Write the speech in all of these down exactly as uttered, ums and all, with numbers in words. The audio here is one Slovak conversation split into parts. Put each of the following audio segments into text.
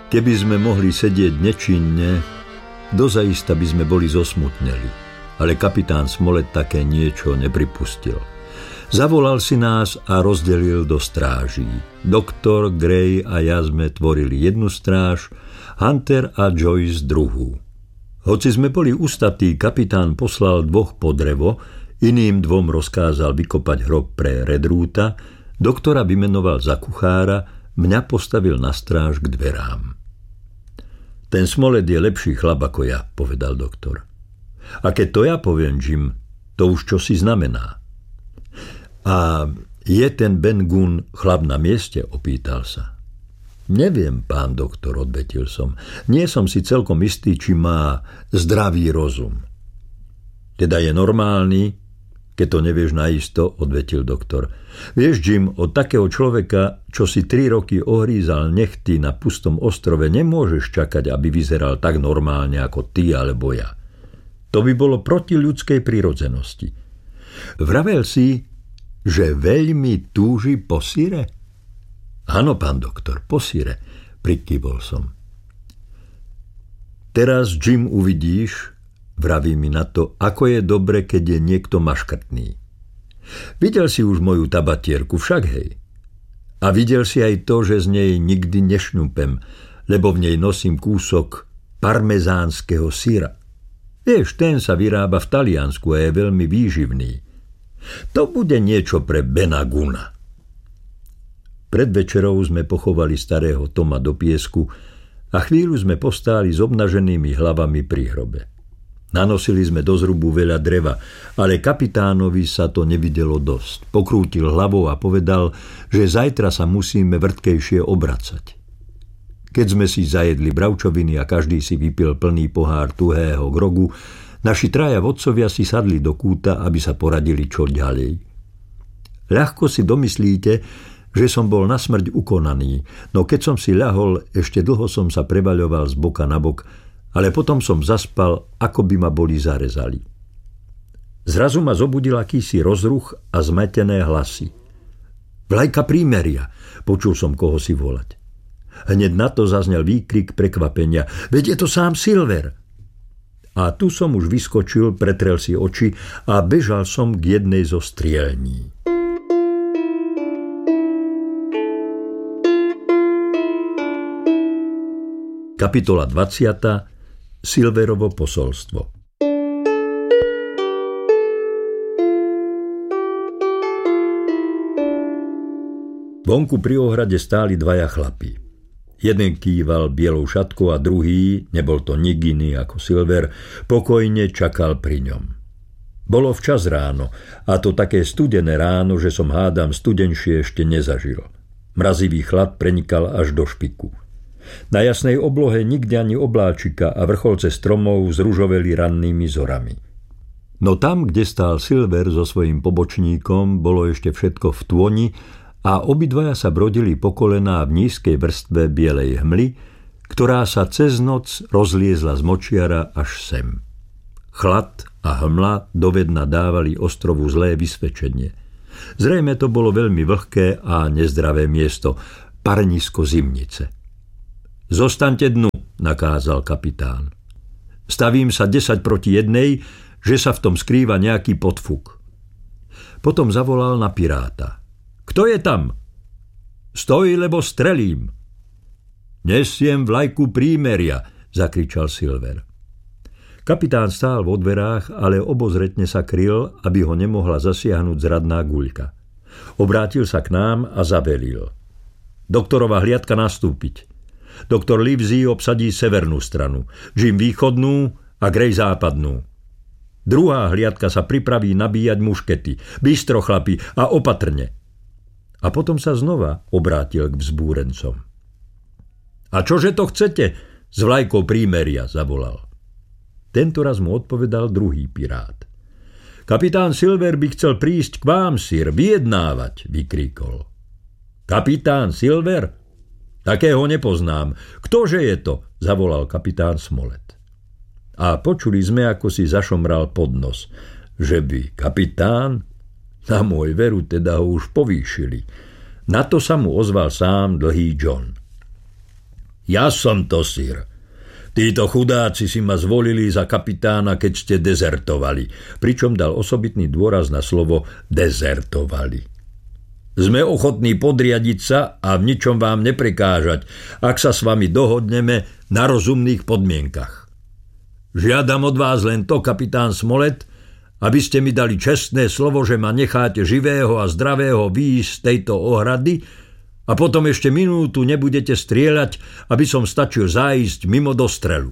Keby sme mohli sedieť nečinne, dozaista by sme boli zosmutneli, ale kapitán Smollett také niečo nepripustil. Zavolal si nás a rozdelil do stráží. Doktor, Gray a ja sme tvorili jednu stráž, Hunter a Joyce druhú. Hoci sme boli ustatí, kapitán poslal dvoch po drevo, iným dvom rozkázal vykopať hrob pre Redruta, doktora vymenoval za kuchára, mňa postavil na stráž k dverám. Ten Smollett je lepší chlap ako ja, povedal doktor. A keď to ja poviem, Jim, to už čosi znamená. A je ten Ben Gunn chlap na mieste, opýtal sa. Neviem, pán doktor, odvetil som. Nie som si celkom istý, či má zdravý rozum. Teda je normálny, keď to nevieš naisto, odvetil doktor. Vieš, Jim, od takého človeka, čo si tri roky ohrízal nechty na pustom ostrove, nemôžeš čakať, aby vyzeral tak normálne ako ty alebo ja. To by bolo proti ľudskej prirodzenosti. Vravel si, že veľmi túži po syre? Áno, pán doktor, po syre, prikývol som. Teraz, Jim, uvidíš, vraví mi na to, ako je dobre, keď je niekto maškrtný. Videl si už moju tabatierku, však hej. A videl si aj to, že z nej nikdy nešňupem, lebo v nej nosím kúsok parmezánskeho syra. Vieš, ten sa vyrába v Taliansku a je veľmi výživný. To bude niečo pre Bena Gunna. Pred večerou sme pochovali starého Toma do piesku a chvíľu sme postáli s obnaženými hlavami pri hrobe. Nanosili sme do zrubu veľa dreva, ale kapitánovi sa to nevidelo dosť. Pokrútil hlavou a povedal, že zajtra sa musíme vrtkejšie obracať. Keď sme si zajedli bravčoviny a každý si vypil plný pohár tuhého grogu, naši traja vodcovia si sadli do kúta, aby sa poradili čo ďalej. Ľahko si domyslíte, že som bol na smrť ukonaný, no keď som si ľahol, ešte dlho som sa prevaľoval z boka na bok, ale potom som zaspal, ako by ma boli zarezali. Zrazu ma zobudil akýsi rozruch a zmetené hlasy. Vlajka prímeria, počul som koho si volať. Hneď na to zaznel výkrik prekvapenia. Veď je to sám Silver. A tu som už vyskočil, pretrel si oči a bežal som k jednej zo strielní. Kapitola dvadsiata. Silverovo posolstvo. Vonku pri ohrade stáli dvaja chlapi. Jeden kýval bielou šatkou a druhý, nebol to nik iný ako Silver, pokojne čakal pri ňom. Bolo včas ráno, a to také studené ráno, že som hádam studenšie ešte nezažil. Mrazivý chlad prenikal až do špiku. Na jasnej oblohe nikde ani obláčika a vrcholce stromov zružoveli rannými zorami. No tam, kde stál Silver so svojím pobočníkom, bolo ešte všetko v tôni a obidvaja sa brodili po kolená v nízkej vrstve bielej hmly, ktorá sa cez noc rozliezla z močiara až sem. Chlad a hmla dovedna dávali ostrovu zlé vysvedčenie. Zrejme to bolo veľmi vlhké a nezdravé miesto, parnisko zimnice. Zostaňte dnu, nakázal kapitán. Stavím sa desať proti jednej, že sa v tom skrýva nejaký podfuk. Potom zavolal na piráta. Kto je tam? Stoj, lebo strelím. Nesiem vlajku prímeria, zakričal Silver. Kapitán stál vo dverách, ale obozretne sa kryl, aby ho nemohla zasiahnuť zradná guľka. Obrátil sa k nám a zavelil. Doktorova hliadka nastúpiť. Doktor Livesey obsadí severnú stranu, Jim východnú a Gray západnú. Druhá hliadka sa pripraví nabíjať muškety. Bystro, chlapi, a opatrne. A potom sa znova obrátil k vzbúrencom. A čože to chcete? S vlajkou prímeria, zavolal. Tento raz mu odpovedal druhý pirát. Kapitán Silver by chcel prísť k vám, sir, vyjednávať, vykríkol. Kapitán Silver? Takého nepoznám. Ktože je to? Zavolal kapitán Smollett. A počuli sme, ako si zašomral pod nos. Že by kapitán? Na môj veru teda ho už povýšili. Na to sa mu ozval sám dlhý John. Ja som to, sir. Títo chudáci si ma zvolili za kapitána, keď ste dezertovali, pričom dal osobitný dôraz na slovo dezertovali. Sme ochotní podriadiť sa a v ničom vám neprekážať, ak sa s vami dohodneme na rozumných podmienkach. Žiadam od vás len to, kapitán Smollett, aby ste mi dali čestné slovo, že ma necháte živého a zdravého výjsť z tejto ohrady a potom ešte minútu nebudete strieľať, aby som stačil zájsť mimo dostrelu.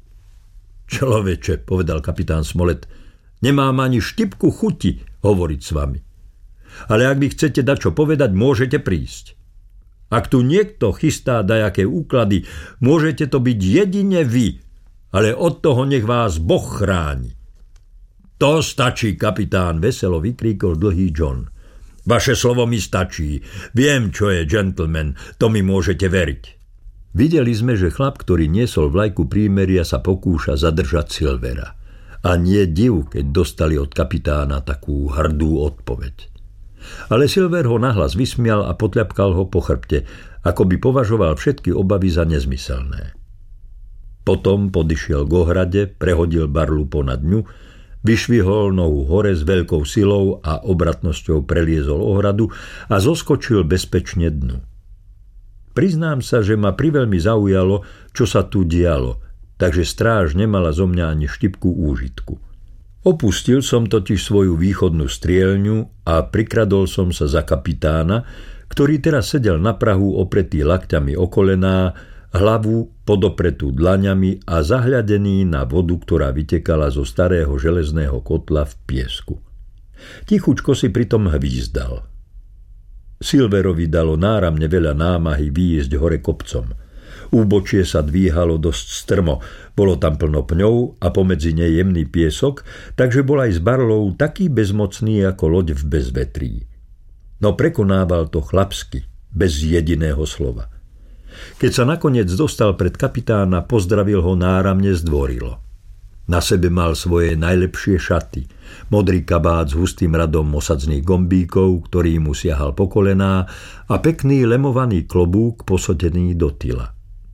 Človeče, povedal kapitán Smollett, nemám ani štipku chuti hovoriť s vami. Ale ak mi chcete dať čo povedať, môžete prísť. Ak tu niekto chystá dajaké úklady, môžete to byť jedine vy, ale od toho nech vás Boh chráni. To stačí, kapitán, veselo vykríkol dlhý John. Vaše slovo mi stačí. Viem, čo je gentleman, to mi môžete veriť. Videli sme, že chlap, ktorý niesol vlajku prímeria, sa pokúša zadržať Silvera. A nie div, keď dostali od kapitána takú hrdú odpoveď. Ale Silver ho nahlas vysmial a potľapkal ho po chrbte, ako by považoval všetky obavy za nezmyselné. Potom podišiel k ohrade, prehodil barlu ponad ňu, vyšvihol nohu hore s veľkou silou a obratnosťou preliezol ohradu a zoskočil bezpečne dnu. Priznám sa, že ma priveľmi zaujalo, čo sa tu dialo, takže stráž nemala zo mňa ani štipku úžitku. Opustil som totiž svoju východnú strieľňu a prikradol som sa za kapitána, ktorý teraz sedel na prahu opretý lakťami o kolená, hlavu podopretú dlaňami a zahľadený na vodu, ktorá vytekala zo starého železného kotla v piesku. Tichučko si pritom hvízdal. Silverovi dalo náramne veľa námahy výjsť hore kopcom. Úbočie sa dvíhalo dosť strmo, bolo tam plno pňov a pomedzi nej jemný piesok, takže bol aj s barlou taký bezmocný ako loď v bezvetrí. No prekonával to chlapsky, bez jediného slova. Keď sa nakoniec dostal pred kapitána, pozdravil ho náramne zdvorilo. Na sebe mal svoje najlepšie šaty, modrý kabát s hustým radom osadzných gombíkov, ktorý mu siahal po kolená, a pekný lemovaný klobúk posotený do tyla.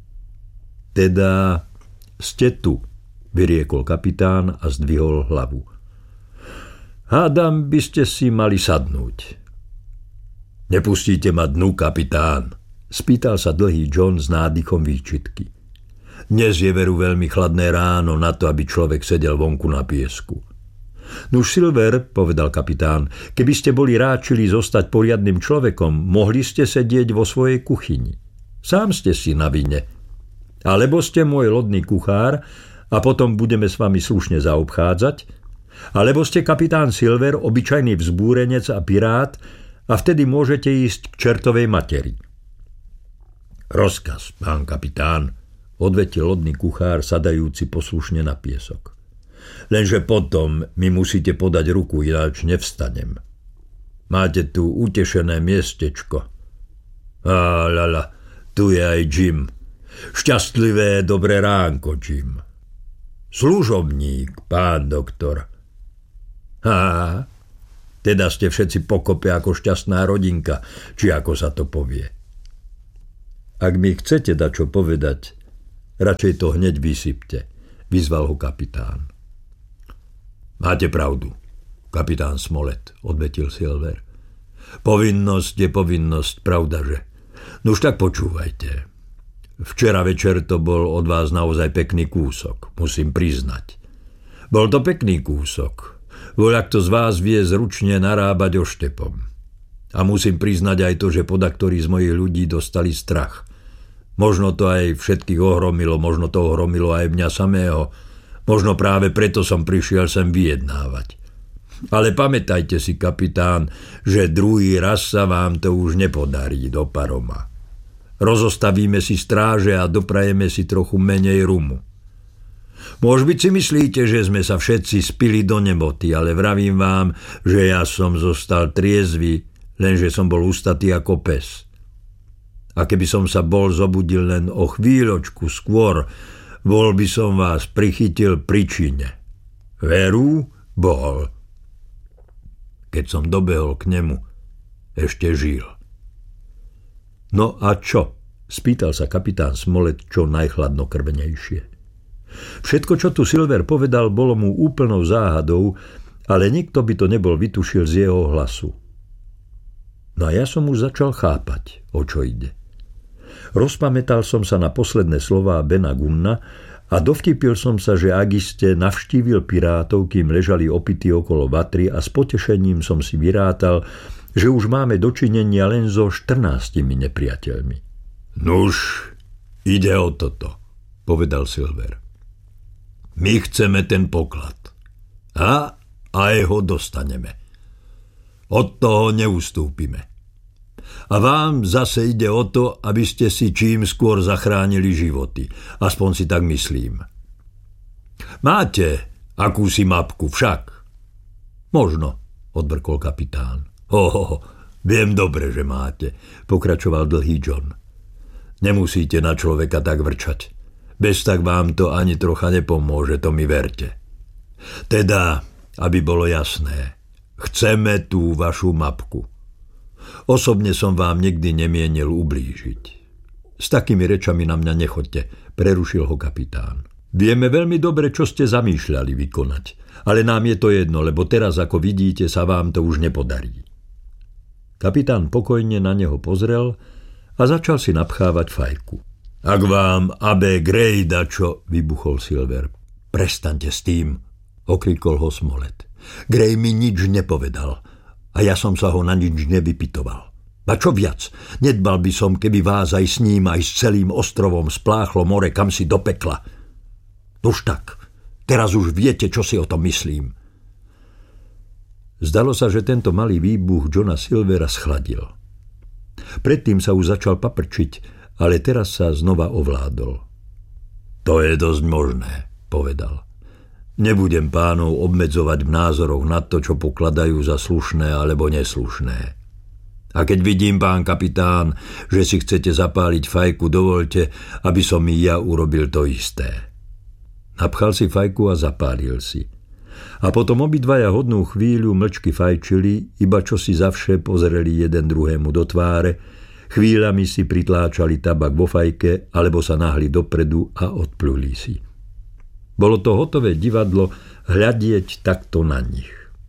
Teda ste tu, vyriekol kapitán a zdvihol hlavu. Hádam, by ste si mali sadnúť. Nepustíte ma dnu, kapitán, spýtal sa dlhý John s nádychom výčitky. Dnes je veru veľmi chladné ráno na to, aby človek sedel vonku na piesku. Nuž Silver, povedal kapitán, keby ste boli ráčili zostať poriadnym človekom, mohli ste sedieť vo svojej kuchyni. Sám ste si na vine. Alebo ste môj lodný kuchár a potom budeme s vami slušne zaobchádzať, alebo ste kapitán Silver, obyčajný vzbúrenec a pirát, a vtedy môžete ísť k čertovej materi. Rozkaz, pán kapitán, odvetil lodný kuchár, sadajúci poslušne na piesok. Lenže potom mi musíte podať ruku, ináč nevstanem. Máte tu utešené miestečko. Á, lala, tu je aj Jim. Šťastlivé dobré ránko, Jim. Služobník, pán doktor. Á, teda ste všetci pokope ako šťastná rodinka, či ako sa to povie. Ak mi chcete dať čo povedať, radšej to hneď vysypte, vyzval ho kapitán. Máte pravdu, kapitán Smollett, odvetil Silver. Povinnosť je povinnosť, pravdaže. Nuž tak počúvajte. Včera večer to bol od vás naozaj pekný kúsok, musím priznať. Bol to pekný kúsok. Voľak to z vás vie zručne narábať oštepom. A musím priznať aj to, že podaktorí z mojich ľudí dostali strach. Možno to aj všetkých ohromilo, možno to ohromilo aj mňa samého. Možno práve preto som prišiel sem vyjednávať. Ale pamätajte si, kapitán, že druhý raz sa vám to už nepodarí do paroma. Rozostavíme si stráže a doprajeme si trochu menej rumu. Môžbyť si myslíte, že sme sa všetci spili do nemoty, ale vravím vám, že ja som zostal triezvy, lenže som bol ustatý ako pes. A keby som sa bol zobudil len o chvíľočku skôr, bol by som vás prichytil pri čine. Veru, bol. Keď som dobehol k nemu, ešte žil. No a čo? Spýtal sa kapitán Smolet čo najchladnokrvnejšie. Všetko, čo tu Silver povedal, bolo mu úplnou záhadou, ale nikto by to nebol vytušil z jeho hlasu. No a ja som už začal chápať, o čo ide. Rozpamätal som sa na posledné slová Bena Gunna a dovtipil som sa, že ak iste navštívil pirátov, kým ležali opití okolo vatry, a s potešením som si vyrátal, že už máme dočinenia len so štrnástimi nepriateľmi. Nuž, ide o toto, povedal Silver. My chceme ten poklad. A aj ho dostaneme. Od toho neustúpime. A vám zase ide o to, aby ste si čím skôr zachránili životy. Aspoň si tak myslím. Máte akúsi mapku však? Možno, odvrkol kapitán. Ho, viem dobre, že máte, pokračoval dlhý John. Nemusíte na človeka tak vrčať. Bez tak vám to ani trocha nepomôže, to mi verte. Teda, aby bolo jasné, chceme tú vašu mapku. Osobne som vám nikdy nemienil ublížiť. S takými rečami na mňa nechoďte, prerušil ho kapitán. Vieme veľmi dobre, čo ste zamýšľali vykonať, ale nám je to jedno, lebo teraz, ako vidíte, sa vám to už nepodarí. Kapitán pokojne na neho pozrel a začal si napchávať fajku. Ak vám á bé Gray dačo, vybuchol Silver. Prestaňte s tým, okrikol ho Smolet. Gray mi nič nepovedal a ja som sa ho na nič nevypytoval. A čo viac, nedbal by som, keby vás aj s ním, aj s celým ostrovom spláchlo more kam si do pekla. Už tak, teraz už viete, čo si o tom myslím. Zdalo sa, že tento malý výbuch Johna Silvera schladil. Predtým sa už začal paprčiť, ale teraz sa znova ovládol. To je dosť možné, povedal. Nebudem pánov obmedzovať v názoroch na to, čo pokladajú za slušné alebo neslušné. A keď vidím, pán kapitán, že si chcete zapáliť fajku, dovoľte, aby som i ja urobil to isté. Napchal si fajku a zapálil si. A potom obidvaja hodnú chvíľu mlčky fajčili, iba čo si zavše pozreli jeden druhému do tváre, chvíľami si pritláčali tabak vo fajke, alebo sa nahli dopredu a odpluli si. Bolo to hotové divadlo hľadieť takto na nich.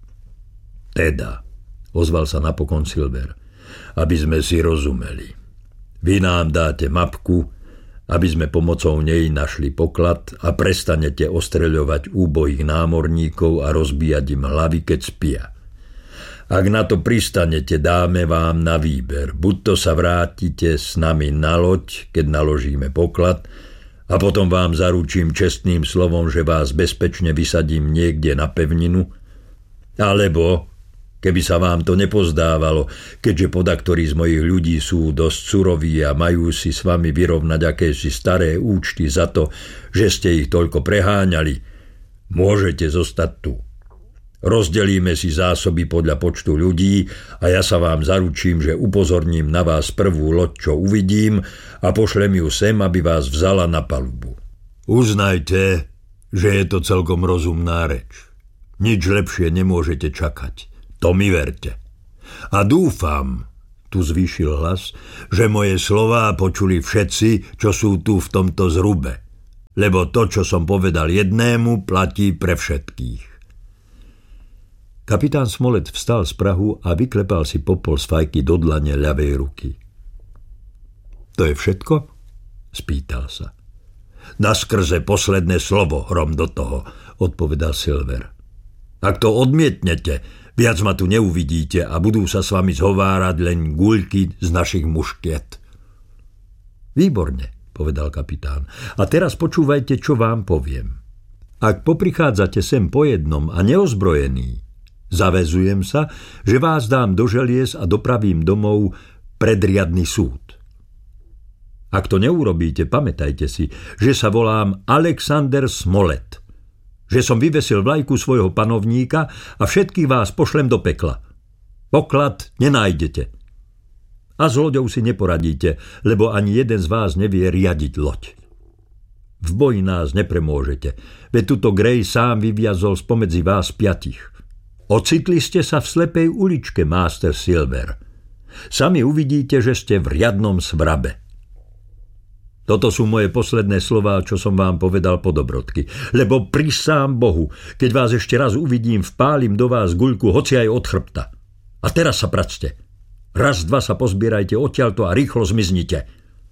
Teda, ozval sa napokon Silver, aby sme si rozumeli. Vy nám dáte mapku, aby sme pomocou nej našli poklad a prestanete ostreľovať úbohých námorníkov a rozbíjať im hlavy, keď spia. Ak na to pristanete, dáme vám na výber. Buď to sa vrátite s nami na loď, keď naložíme poklad, a potom vám zaručím čestným slovom, že vás bezpečne vysadím niekde na pevninu, alebo, keby sa vám to nepozdávalo, keďže podaktorí z mojich ľudí sú dosť suroví a majú si s vami vyrovnať akési staré účty za to, že ste ich toľko preháňali, môžete zostať tu. Rozdelíme si zásoby podľa počtu ľudí a ja sa vám zaručím, že upozorním na vás prvú loď, čo uvidím, a pošlem ju sem, aby vás vzala na palubu. Uznajte, že je to celkom rozumná reč. Nič lepšie nemôžete čakať. To mi verte. A dúfam, tu zvýšil hlas, že moje slová počuli všetci, čo sú tu v tomto zrube. Lebo to, čo som povedal jednému, platí pre všetkých. Kapitán Smolet vstal z prahu a vyklepal si popol z fajky do dlane ľavej ruky. To je všetko? Spýtal sa. Naskrze posledné slovo, hrom do toho, odpovedal Silver. Ak to odmietnete, viac ma tu neuvidíte a budú sa s vami zhovárať len guľky z našich muškiet. Výborne, povedal kapitán. A teraz počúvajte, čo vám poviem. Ak poprichádzate sem po jednom a neozbrojení, zaväzujem sa, že vás dám do želiez a dopravím domov pred riadny súd. Ak to neurobíte, pamätajte si, že sa volám Alexander Smolet, že som vyvesil vlajku svojho panovníka a všetkých vás pošlem do pekla. Poklad nenájdete. A s loďou si neporadíte, lebo ani jeden z vás nevie riadiť loď. V boji nás nepremôžete, veď tuto Gray sám vyviazol spomedzi vás piatich. Ocitli ste sa v slepej uličke, Master Silver. Sami uvidíte, že ste v riadnom svrabe. Toto sú moje posledné slová, čo som vám povedal po dobrodky. Lebo prisám Bohu, keď vás ešte raz uvidím, vpálim do vás guľku, hoci aj od chrbta. A teraz sa practe. Raz, dva sa pozbierajte odtiaľto a rýchlo zmiznite.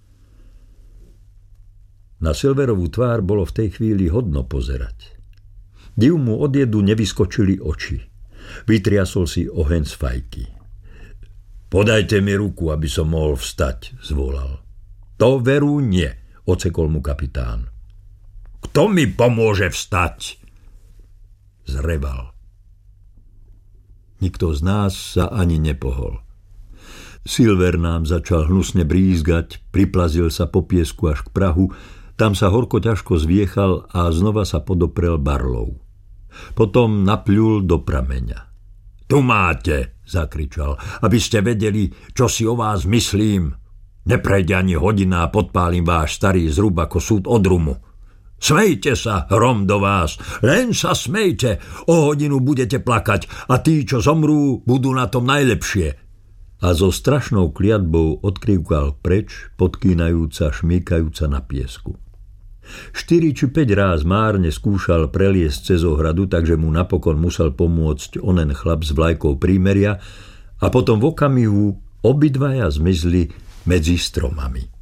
Na Silverovú tvár bolo v tej chvíli hodno pozerať. Div mu od jedu nevyskočili oči. Vytriasol si oheň z fajky. Podajte mi ruku, aby som mohol vstať, zvolal. To veru nie, ocekol mu kapitán. Kto mi pomôže vstať? Zreval. Nikto z nás sa ani nepohol. Silver nám začal hnusne brízgať, priplazil sa po piesku až k prahu, tam sa horko ťažko zviechal a znova sa podoprel barlou. Potom napľul do prameňa. Tu máte, zakričal, aby ste vedeli, čo si o vás myslím. Neprejde ani hodina a podpálim váš starý zrub ako súd od rumu. Smejte sa, hrom do vás, len sa smejte, o hodinu budete plakať a tí, čo zomrú, budú na tom najlepšie. A so strašnou kliatbou odkrývkal preč, podkýnajúca, šmýkajúca na piesku. Štyri či päť ráz márne skúšal preliesť cez ohradu, takže mu napokon musel pomôcť onen chlap s vlajkou prímeria a potom v okamihu obidvaja zmizli medzi stromami.